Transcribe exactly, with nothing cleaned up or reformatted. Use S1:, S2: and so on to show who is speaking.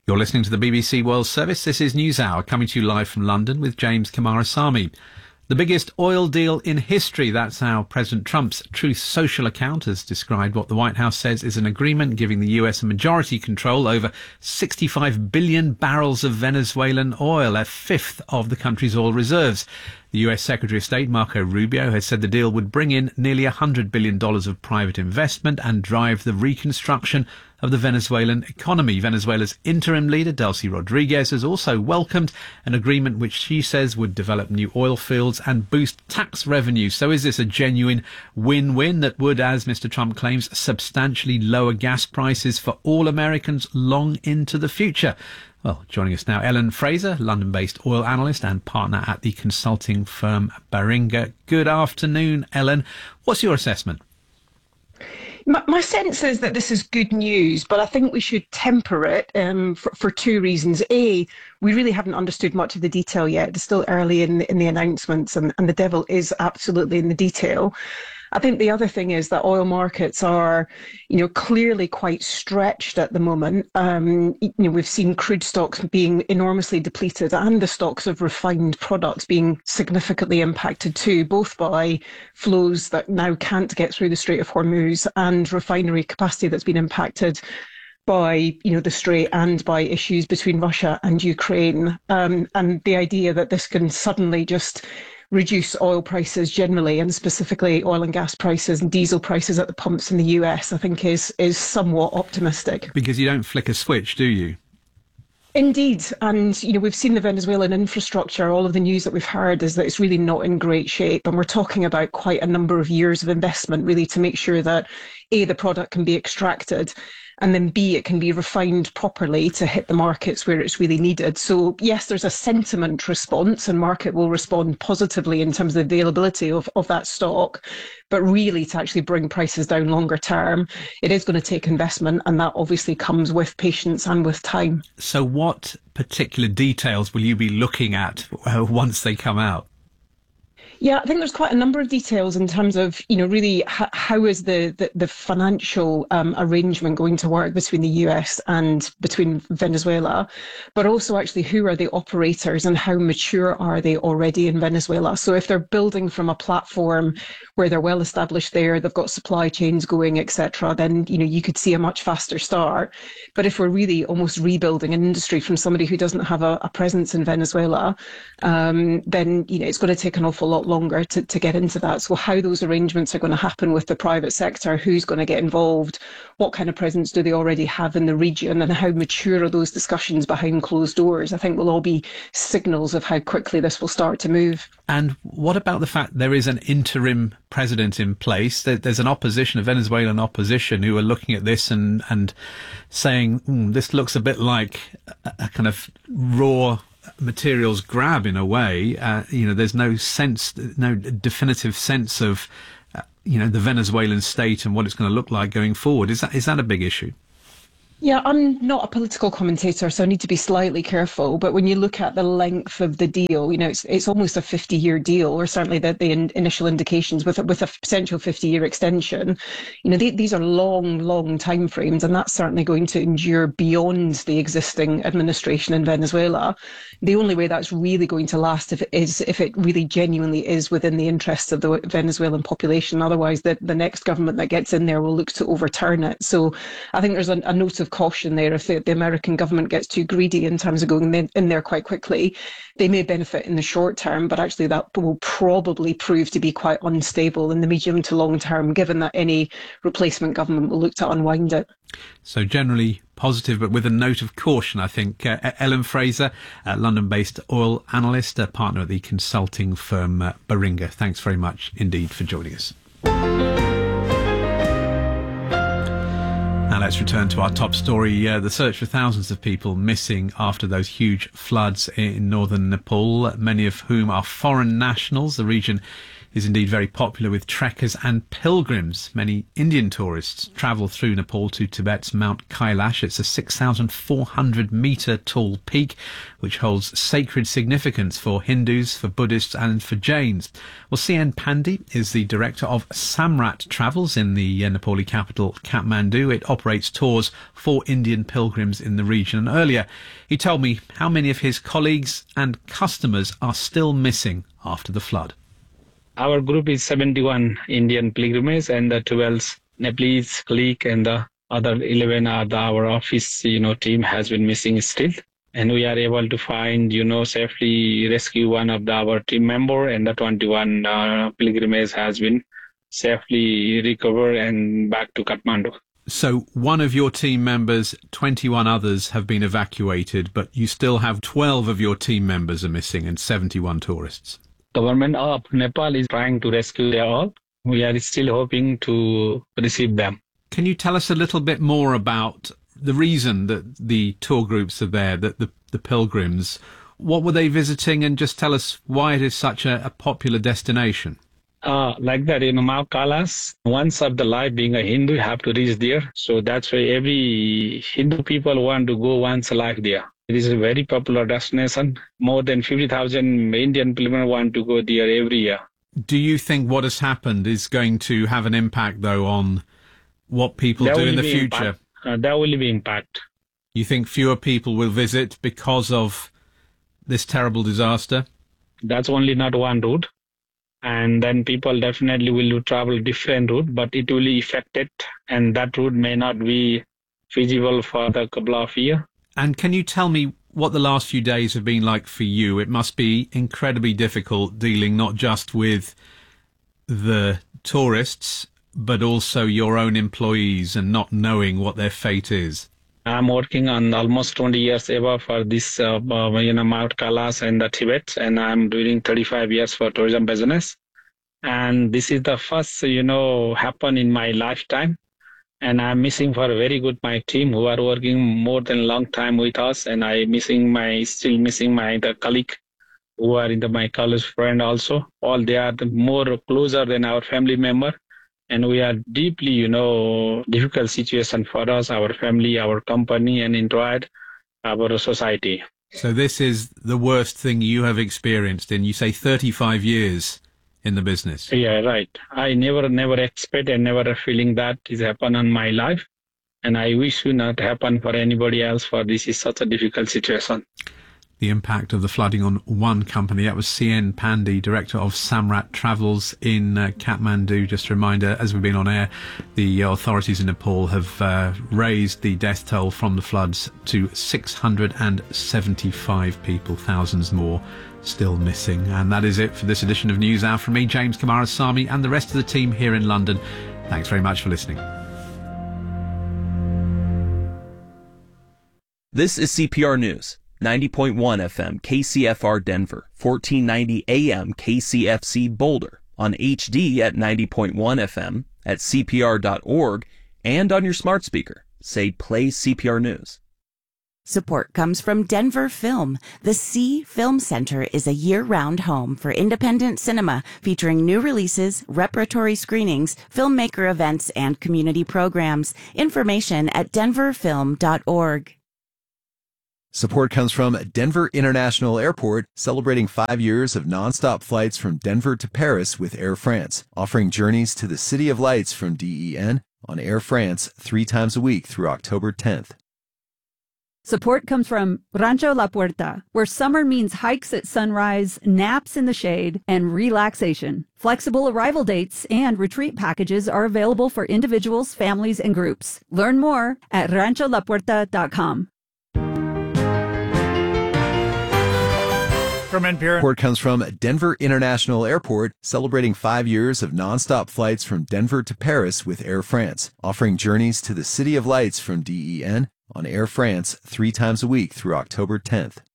S1: You're listening to the B B C World Service. This is NewsHour, coming to you live from London with James Kamarasamy. The biggest oil deal in history. That's how President Trump's Truth Social account has described what the White House says is an agreement giving the U S a majority control over sixty-five billion barrels of Venezuelan oil, a fifth of the country's oil reserves. The U S Secretary of State, Marco Rubio, has said the deal would bring in nearly one hundred billion dollars of private investment and drive the reconstruction of the Venezuelan economy. Venezuela's interim leader, Delcy Rodriguez, has also welcomed an agreement which she says would develop new oil fields and boost tax revenue. So is this a genuine win-win that would, as Mister Trump claims, substantially lower gas prices for all Americans long into the future? Well, joining us now, Ellen Fraser, London-based oil analyst and partner at the consulting firm Baringa. Good afternoon, Ellen. What's your assessment?
S2: My, my sense is that this is good news, but I think we should temper it um, for, for two reasons. A, we really haven't understood much of the detail yet. It's still early in the, in the announcements, and, and the devil is absolutely in the detail. I think the other thing is that oil markets are, you know, clearly quite stretched at the moment. Um, you know, we've seen crude stocks being enormously depleted and the stocks of refined products being significantly impacted too, both by flows that now can't get through the Strait of Hormuz and refinery capacity that's been impacted by, you know, the Strait and by issues between Russia and Ukraine. Um, and the idea that this can suddenly just reduce oil prices generally, and specifically oil and gas prices and diesel prices at the pumps in the U S, I think is is somewhat optimistic.
S1: Because you don't flick a switch, do you?
S2: Indeed. And, you know, we've seen the Venezuelan infrastructure. All of the news that we've heard is that it's really not in great shape. And we're talking about quite a number of years of investment, really, to make sure that, A, the product can be extracted, and then B, it can be refined properly to hit the markets where it's really needed. So yes, there's a sentiment response, and market will respond positively in terms of the availability of, of that stock. But really, to actually bring prices down longer term, it is going to take investment, and that obviously comes with patience and with time.
S1: So what particular details will you be looking at uh, once they come out?
S2: Yeah, I think there's quite a number of details in terms of, you know, really h- how is the, the, the financial um, arrangement going to work between the U S and between Venezuela, but also actually who are the operators and how mature are they already in Venezuela. So if they're building from a platform where they're well established there, they've got supply chains going, et cetera, then, you know, you could see a much faster start. But if we're really almost rebuilding an industry from somebody who doesn't have a, a presence in Venezuela, um, then, you know, it's going to take an awful lot longer to, to get into that. So how those arrangements are going to happen with the private sector, who's going to get involved, what kind of presence do they already have in the region, and how mature are those discussions behind closed doors, I think will all be signals of how quickly this will start to move.
S1: And what about the fact there is an interim president in place? There's an opposition, a Venezuelan opposition, who are looking at this and, and saying, mm, this looks a bit like a, a kind of raw materials grab in a way. Uh, you know, there's no sense, no definitive sense of, uh, you know, the Venezuelan state and what it's going to look like going forward. Is that is that a big issue?
S2: Yeah, I'm not a political commentator, so I need to be slightly careful. But when you look at the length of the deal, you know, it's it's almost a fifty-year deal, or certainly the, the in, initial indications with, with a potential fifty-year extension. You know, they, these are long, long timeframes, and that's certainly going to endure beyond the existing administration in Venezuela. The only way that's really going to last if it is if it really genuinely is within the interests of the Venezuelan population. Otherwise, the, the next government that gets in there will look to overturn it. So I think there's a, a note of caution there. If the, the American government gets too greedy in terms of going in, in there quite quickly, they may benefit in the short term, but actually that will probably prove to be quite unstable in the medium to long term, given that any replacement government will look to unwind it.
S1: So generally positive, but with a note of caution, I think. Uh, Ellen Fraser, uh, London-based oil analyst, a partner at the consulting firm uh, Baringa. Thanks very much indeed for joining us. Now let's return to our top story. Uh, the search for thousands of people missing after those huge floods in northern Nepal, many of whom are foreign nationals. The region is indeed very popular with trekkers and pilgrims. Many Indian tourists travel through Nepal to Tibet's Mount Kailash. It's a six thousand four hundred metre tall peak which holds sacred significance for Hindus, for Buddhists and for Jains. Well, C N Pandey is the director of Samrat Travels in the uh, Nepali capital Kathmandu. It operates tours for Indian pilgrims in the region. And earlier he told me how many of his colleagues and customers are still missing after the flood.
S3: Our group is seventy-one Indian pilgrims and the twelve Nepalese colleagues and the other eleven are the, our office, you know, team has been missing still. And we are able to find, you know, safely rescue one of the, our team member and the twenty-one uh, pilgrims has been safely recovered and back to Kathmandu.
S1: So one of your team members, twenty-one others have been evacuated, but you still have twelve of your team members are missing and seventy-one tourists.
S3: Government of Nepal is trying to rescue them all. We are still hoping to receive them.
S1: Can you tell us a little bit more about the reason that the tour groups are there, that the, the pilgrims, what were they visiting, and just tell us why it is such a, a popular destination?
S3: Uh, like that, in Mount Kailash, once of the life being a Hindu, you have to reach there. So that's why every Hindu people want to go once a life there. It is a very popular destination. More than fifty thousand Indian pilgrims want to go there every year.
S1: Do you think what has happened is going to have an impact, though, on what people
S3: there
S1: do in the future?
S3: Impact. Uh, there will be impact.
S1: You think fewer people will visit because of this terrible disaster?
S3: That's only not one route. And then people definitely will travel different route, but it will affect it. And that route may not be feasible for the couple of years.
S1: And can you tell me what the last few days have been like for you? It must be incredibly difficult dealing not just with the tourists, but also your own employees and not knowing what their fate is.
S3: I'm working on almost twenty years ever for this, uh, you know, Mount Kailash and the Tibet, and I'm doing thirty-five years for tourism business. And this is the first, you know, happen in my lifetime. And I'm missing for very good my team who are working more than a long time with us. And I missing my, still missing my the colleague who are in the, my college friend also. All they are the more closer than our family member. And we are deeply, you know, difficult situation for us, our family, our company, and enjoyed our society.
S1: So this is the worst thing you have experienced in, you say, thirty-five years in the business.
S3: Yeah, right. I never, never expect and never a feeling that is happen on my life. And I wish it not happen for anybody else, for this is such a difficult situation.
S1: The impact of the flooding on one company. That was C N Pandey, director of Samrat Travels in uh, Kathmandu. Just a reminder, as we've been on air, the authorities in Nepal have uh, raised the death toll from the floods to six hundred seventy-five people, thousands more still missing. And that is it for this edition of NewsHour from me, James Coomarasamy, and the rest of the team here in London. Thanks very much for listening.
S4: This is C P R News. ninety point one F M K C F R Denver, fourteen ninety A M K C F C Boulder, on H D at ninety point one F M, at C P R dot org, and on your smart speaker. Say play C P R News.
S5: Support comes from Denver Film. The C Film Center is a year-round home for independent cinema featuring new releases, repertory screenings, filmmaker events, and community programs. Information at denver film dot org.
S6: Support comes from Denver International Airport, celebrating five years of nonstop flights from Denver to Paris with Air France, offering journeys to the City of Lights from D E N on Air France three times a week through October tenth.
S7: Support comes from Rancho La Puerta, where summer means hikes at sunrise, naps in the shade, and relaxation. Flexible arrival dates and retreat packages are available for individuals, families, and groups. Learn more at rancho la puerta dot com.
S8: From N P R.
S6: Support comes from Denver International Airport, celebrating five years of nonstop flights from Denver to Paris with Air France, offering journeys to the City of Lights from D E N on Air France three times a week through October tenth.